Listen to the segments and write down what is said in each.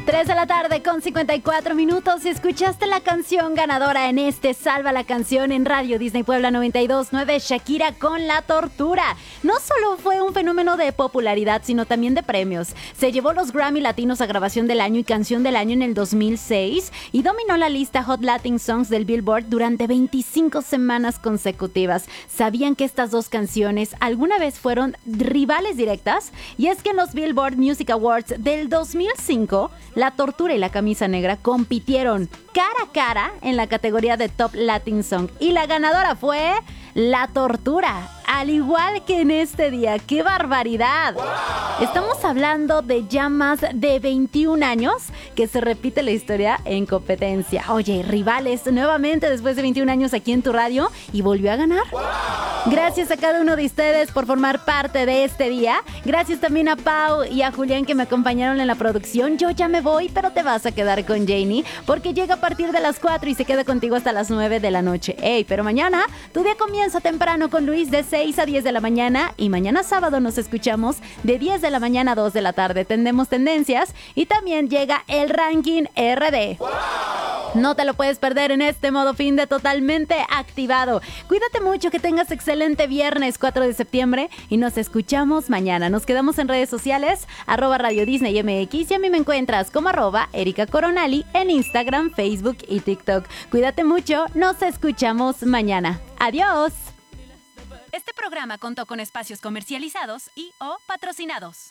3 de la tarde con 54 minutos y escuchaste la canción ganadora en este Salva la Canción en Radio Disney Puebla 92.9, Shakira con La Tortura. No solo fue un fenómeno de popularidad, sino también de premios. Se llevó los Grammy Latinos a Grabación del Año y Canción del Año en el 2006 y dominó la lista Hot Latin Songs del Billboard durante 25 semanas consecutivas. ¿Sabían que estas dos canciones alguna vez fueron rivales directas? Y es que en los Billboard Music Awards del 2005, La Tortura y La Camisa Negra compitieron cara a cara en la categoría de Top Latin Song y la ganadora fue La Tortura, al igual que en este día. ¡Qué barbaridad! ¡Wow! Estamos hablando de ya más de 21 años que se repite la historia en competencia. Oye, rivales nuevamente después de 21 años aquí en tu radio y volvió a ganar. ¡Wow! Gracias a cada uno de ustedes por formar parte de este día. Gracias también a Pau y a Julián que me acompañaron en la producción. Yo ya me voy, pero te vas a quedar con Janie porque llega a partir de las 4 y se queda contigo hasta las 9 de la noche. Ey, pero mañana tu día comienza temprano con Luis de 6 a 10 de la mañana y mañana sábado nos escuchamos de 10 de la mañana a 2 de la tarde. Tendemos tendencias y también llega el ranking RD. ¡Wow! No te lo puedes perder en este modo fin de totalmente activado. Cuídate mucho, que tengas excelente viernes 4 de septiembre y nos escuchamos mañana. Nos quedamos en redes sociales, @Radio Disney MX y a mí me encuentras como @Erika Coronali en Instagram, Facebook y TikTok. Cuídate mucho, nos escuchamos mañana. ¡Adiós! Este programa contó con espacios comercializados y o patrocinados.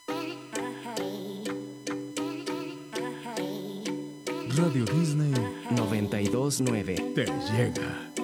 Radio Disney 92.9 te llega.